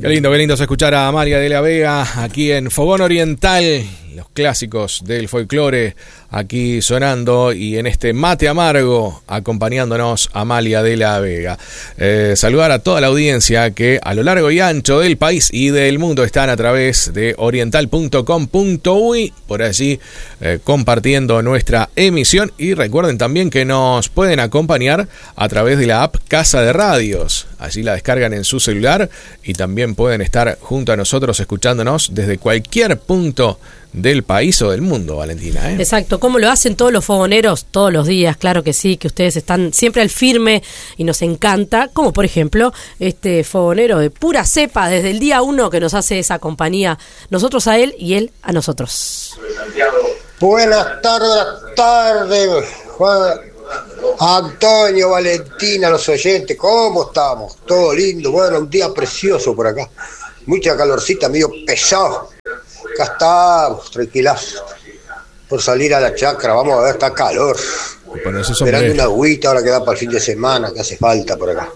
Qué lindo es escuchar a Amalia de la Vega aquí en Fogón Oriental, los clásicos del folclore aquí sonando, y en este mate amargo acompañándonos Amalia de la Vega. Saludar a toda la audiencia que a lo largo y ancho del país y del mundo están a través de oriental.com.uy, por allí compartiendo nuestra emisión, y recuerden también que nos pueden acompañar a través de la app Casa de Radios. Allí la descargan en su celular y también pueden estar junto a nosotros escuchándonos desde cualquier punto del país o del mundo, Valentina, ¿eh? Exacto, como lo hacen todos los fogoneros todos los días, claro que sí, que ustedes están siempre al firme y nos encanta, como por ejemplo este fogonero de pura cepa desde el día 1 que nos hace esa compañía, nosotros a él y él a nosotros. Buenas tardes, Juan, Antonio, Valentina, los oyentes, ¿cómo estamos? Todo lindo, bueno, un día precioso por acá, mucha calorcita, medio pesado. Acá estamos, tranquilas, por salir a la chacra, vamos a ver, está calor. Esperando una agüita ahora que da para el fin de semana, que hace falta por acá.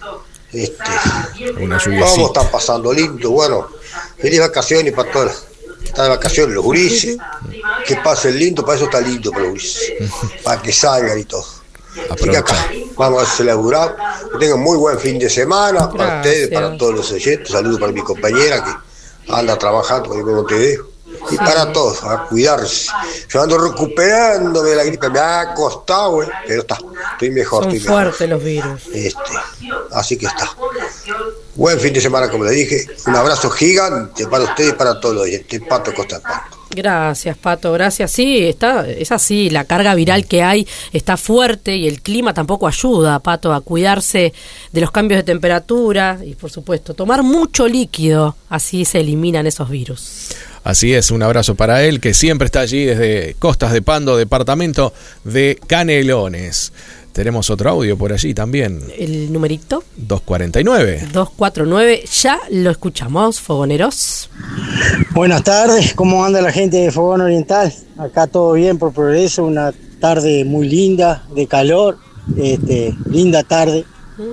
¿Cómo están pasando? Lindo, bueno, feliz vacaciones para todos. Están de vacaciones los gurises, que pasen lindo, para eso está lindo para los gurises, para que salgan y todo. Así que acá vamos a celebrar, que tengan muy buen fin de semana para ustedes, para todos los oyentes. Saludos para mi compañera que anda trabajando, como te dejo, y para todos, a cuidarse. Yo ando recuperándome de la gripe, me ha costado, pero estoy mejor. Son fuertes los virus. Así que está. Buen fin de semana, como le dije. Un abrazo gigante para ustedes y para todos los oyentes. Pato Costa del Pato. Gracias, Pato, gracias. Sí, es así, la carga viral que hay está fuerte y el clima tampoco ayuda, Pato, a cuidarse de los cambios de temperatura y, por supuesto, tomar mucho líquido, así se eliminan esos virus. Así es, un abrazo para él, que siempre está allí desde Costas de Pando, departamento de Canelones. Tenemos otro audio por allí también. ¿El numerito? 249. 249, ya lo escuchamos, fogoneros. Buenas tardes, ¿cómo anda la gente de Fogón Oriental? Acá todo bien por progreso, una tarde muy linda, de calor, linda tarde.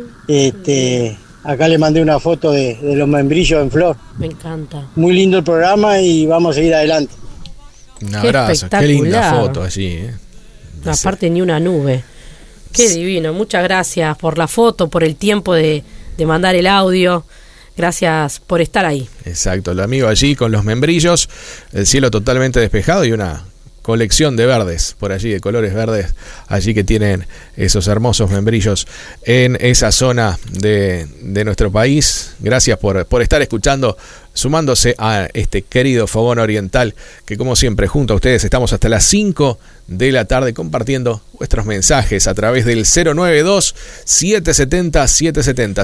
Acá le mandé una foto de los membrillos en flor. Me encanta. Muy lindo el programa y vamos a seguir adelante. Un abrazo, qué linda foto allí. Aparte ni una nube. Qué divino, muchas gracias por la foto, por el tiempo de mandar el audio. Gracias por estar ahí. Exacto, el amigo allí con los membrillos, el cielo totalmente despejado y una colección de verdes por allí, de colores verdes, allí que tienen esos hermosos membrillos en esa zona de nuestro país. Gracias por estar escuchando, sumándose a este querido Fogón Oriental, que como siempre junto a ustedes estamos hasta las 5 de la tarde compartiendo vuestros mensajes a través del 092-770-770,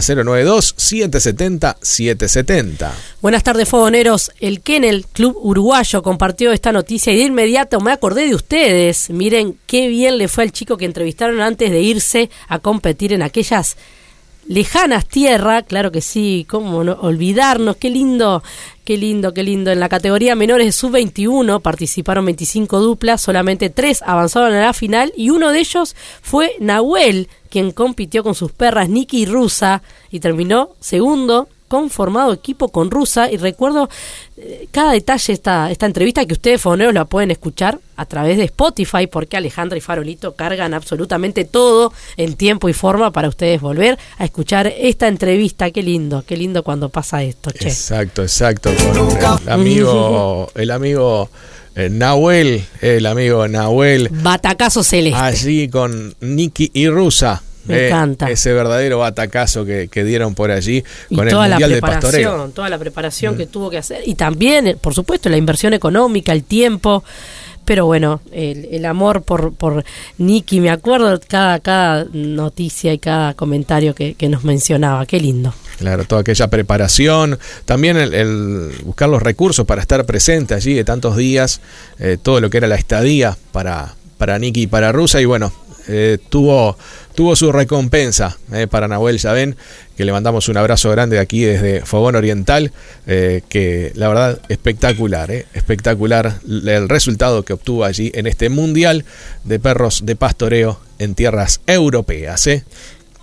092-770-770. Buenas tardes, fogoneros. El Kennel Club Uruguayo compartió esta noticia y de inmediato me acordé de ustedes. Miren qué bien le fue al chico que entrevistaron antes de irse a competir en aquellas lejanas tierras, claro que sí, cómo no olvidarnos, qué lindo. En la categoría menores de sub-21 participaron 25 duplas, solamente 3 avanzaron a la final y uno de ellos fue Nahuel, quien compitió con sus perras Nikki y Rusa y terminó segundo, conformado equipo con Rusa. Y recuerdo cada detalle esta entrevista, que ustedes fogoneros la pueden escuchar a través de Spotify, porque Alejandra y Farolito cargan absolutamente todo en tiempo y forma para ustedes volver a escuchar esta entrevista. Qué lindo cuando pasa esto, che. Exacto, con el amigo Nahuel, Batacazo celeste. Allí con Nikki y Rusa. Me encanta. Ese verdadero batacazo que dieron por allí con el Mundial de Pastoreo. Toda la preparación que tuvo que hacer. Y también, por supuesto, la inversión económica, el tiempo. Pero bueno, el amor por Nikki, me acuerdo cada noticia y cada comentario que nos mencionaba. Qué lindo. Claro, toda aquella preparación. También el buscar los recursos para estar presente allí de tantos días. Todo lo que era la estadía para Nikki y para Rusa. Y bueno, tuvo su recompensa para Nahuel. Ya ven que le mandamos un abrazo grande de aquí desde Fogón Oriental, que la verdad espectacular el resultado que obtuvo allí en este Mundial de Perros de Pastoreo en tierras europeas.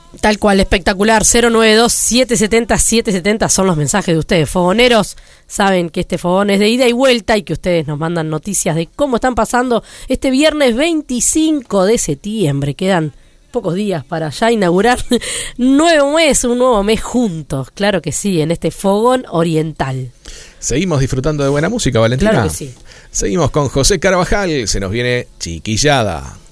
Tal cual, espectacular. 092-770-770 son los mensajes de ustedes, fogoneros. Saben que este fogón es de ida y vuelta y que ustedes nos mandan noticias de cómo están pasando este viernes 25 de septiembre. Quedan pocos días para ya inaugurar un nuevo mes juntos. Claro que sí, en este fogón oriental. Seguimos disfrutando de buena música, Valentina. Claro que sí. Seguimos con José Carvajal. Se nos viene Chiquillada.